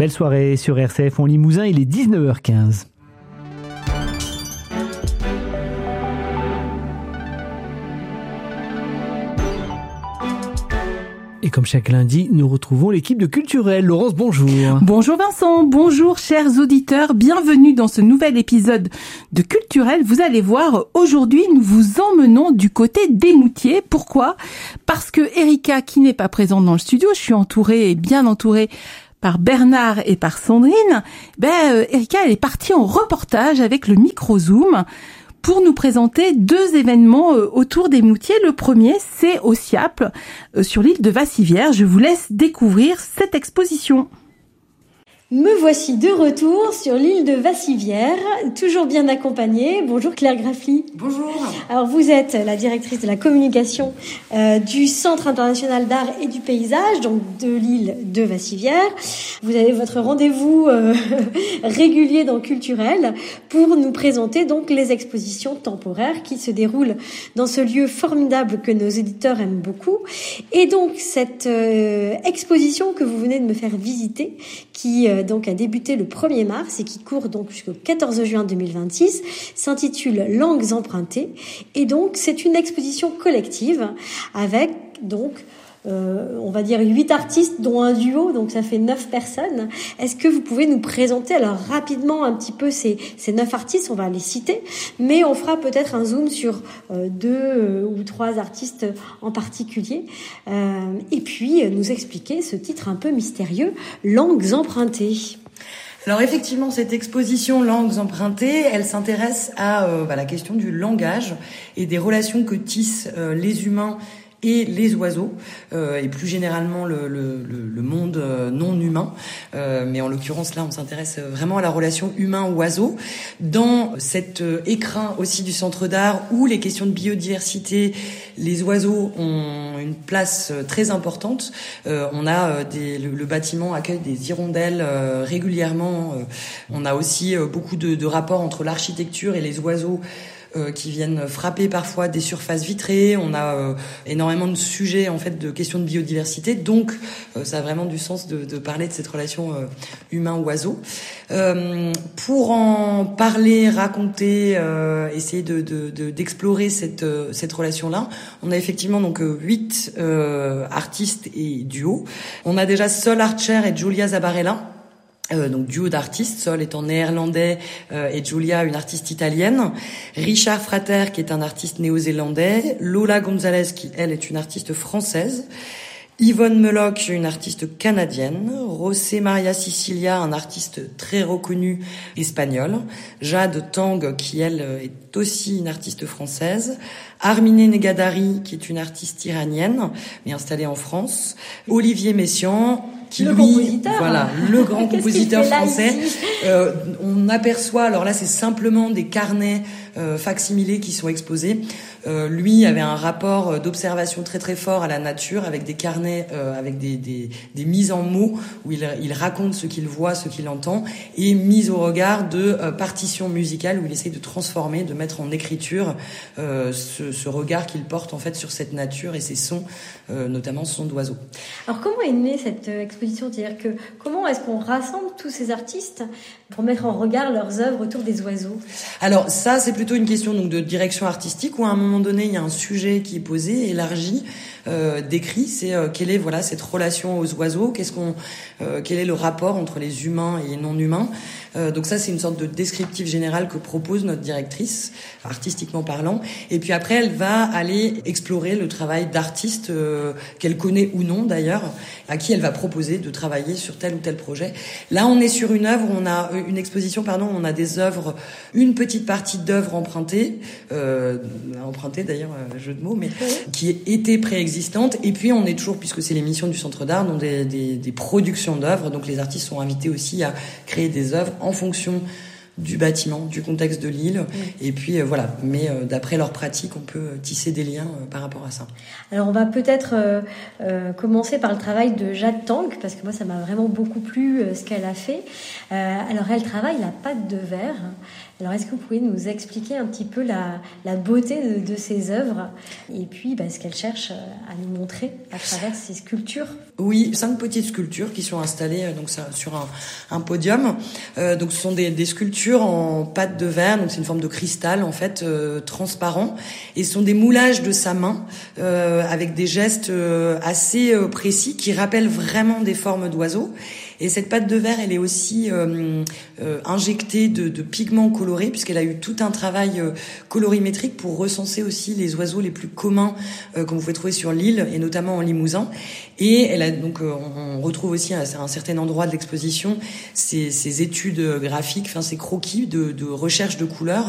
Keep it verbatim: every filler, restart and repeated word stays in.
Belle soirée sur R C F en Limousin, il est dix-neuf heures quinze. Et comme chaque lundi, nous retrouvons l'équipe de Culturel. Laurence, bonjour. Bonjour Vincent, bonjour chers auditeurs, bienvenue dans ce nouvel épisode de Culturel. Vous allez voir, aujourd'hui nous vous emmenons du côté des Moutiers. Pourquoi ? Parce que Erika, qui n'est pas présente dans le studio, je suis entourée et bien entourée par Bernard et par Sandrine. Ben, euh, Erika, elle est partie en reportage avec le micro-zoom pour nous présenter deux événements euh, autour des Moutiers. Le premier, c'est au Siaple, euh, sur l'île de Vassivière. Je vous laisse découvrir cette exposition. Me voici de retour sur l'île de Vassivière, toujours bien accompagnée. Bonjour Claire Graffly. Bonjour. Alors vous êtes la directrice de la communication euh, du Centre international d'art et du paysage, donc de l'île de Vassivière. Vous avez votre rendez-vous euh, régulier dans Culturel pour nous présenter donc les expositions temporaires qui se déroulent dans ce lieu formidable que nos éditeurs aiment beaucoup. Et donc cette euh, exposition que vous venez de me faire visiter, qui euh, donc a débuté le premier mars et qui court donc jusqu'au quatorze juin deux mille vingt-six, s'intitule Langues empruntées. Et donc c'est une exposition collective avec donc euh, on va dire huit artistes dont un duo, donc ça fait neuf personnes. Est-ce que vous pouvez nous présenter alors rapidement un petit peu ces ces neuf artistes? On va les citer, mais on fera peut-être un zoom sur euh, deux euh, ou trois artistes en particulier, euh, et puis euh, nous expliquer ce titre un peu mystérieux, Langues empruntées. Alors effectivement, cette exposition Langues empruntées, elle s'intéresse à euh, bah, la question du langage et des relations que tissent euh, les humains et les oiseaux, euh, et plus généralement le, le, le monde euh, non humain. Euh, mais en l'occurrence, là, on s'intéresse vraiment à la relation humain-oiseau. Dans cet euh, écrin aussi du Centre d'art, où les questions de biodiversité, les oiseaux ont une place très importante. Euh, on a euh, des, le, le bâtiment accueille des hirondelles euh, régulièrement. Euh, on a aussi euh, beaucoup de, de rapports entre l'architecture et les oiseaux, Euh, qui viennent frapper parfois des surfaces vitrées. On a euh, énormément de sujets en fait de questions de biodiversité, donc euh, ça a vraiment du sens de, de parler de cette relation euh, humain-oiseau. Euh, pour en parler, raconter, euh, essayer de, de, de d'explorer cette euh, cette relation-là, on a effectivement donc euh, huit euh, artistes et duos. On a déjà Sol Archer et Julia Zabarella. Euh, donc duo d'artistes, Sol étant néerlandais euh, et Julia une artiste italienne, Richard Frater qui est un artiste néo-zélandais, Lola Gonzalez qui elle est une artiste française, Yvonne Meloc, une artiste canadienne, José Maria Sicilia, un artiste très reconnu espagnol, Jade Tang qui elle est aussi une artiste française, Arminé Negadari qui est une artiste iranienne mais installée en France, Olivier Messiaen qui le lui, compositeur. voilà, le grand compositeur français. Euh, on aperçoit, alors là, c'est simplement des carnets euh, facsimilés qui sont exposés. Euh, lui avait un rapport d'observation très très fort à la nature, avec des carnets, euh, avec des, des, des mises en mots où il, il raconte ce qu'il voit, ce qu'il entend, et mise au regard de euh, partitions musicales où il essaye de transformer, de mettre en écriture euh, ce, ce regard qu'il porte en fait sur cette nature et ces sons, euh, notamment sons d'oiseaux. Alors comment est née cette exposition ? C'est-à-dire que comment est-ce qu'on rassemble tous ces artistes pour mettre en regard leurs œuvres autour des oiseaux ? Alors ça, c'est plutôt une question donc de direction artistique où à un moment donné, il y a un sujet qui est posé, élargi, euh, décrit. C'est euh, quelle est voilà cette relation aux oiseaux ? Qu'est-ce qu'on, euh, quel est le rapport entre les humains et les non-humains ? Euh, donc ça, c'est une sorte de descriptif général que propose notre directrice, artistiquement parlant. Et puis après, elle va aller explorer le travail d'artistes euh, qu'elle connaît ou non d'ailleurs, à qui elle va proposer de travailler sur tel ou tel projet. Là, on est sur une œuvre, on a une exposition, pardon, on a des œuvres, une petite partie d'œuvres empruntées, euh, empruntées d'ailleurs, euh, jeu de mots, mais qui étaient préexistantes. Et puis on est toujours, puisque c'est l'émission du Centre d'art, dans des, des, des productions d'œuvres. Donc les artistes sont invités aussi à créer des œuvres en fonction du bâtiment, du contexte de l'île, oui. Et puis euh, voilà. Mais euh, d'après leur pratique, on peut tisser des liens euh, par rapport à ça. Alors on va peut-être euh, euh, commencer par le travail de Jade Tang, parce que moi ça m'a vraiment beaucoup plu euh, ce qu'elle a fait. Euh, alors elle travaille la pâte de verre. Alors, est-ce que vous pouvez nous expliquer un petit peu la, la beauté de, de ces œuvres et puis bah, ce qu'elles cherchent à nous montrer à travers ces sculptures? Oui, cinq petites sculptures qui sont installées donc sur un, un podium. Euh, donc, ce sont des, des sculptures en pâte de verre, donc c'est une forme de cristal en fait euh, transparent, et ce sont des moulages de sa main euh, avec des gestes euh, assez euh, précis qui rappellent vraiment des formes d'oiseaux. Et cette pâte de verre, elle est aussi euh, euh, injectée de, de pigments colorés, puisqu'elle a eu tout un travail euh, colorimétrique pour recenser aussi les oiseaux les plus communs euh, que vous pouvez trouver sur l'île, et notamment en Limousin. Et elle a donc, euh, on retrouve aussi à un certain endroit de l'exposition ces, ces études graphiques, enfin ces croquis de, de recherche de couleurs,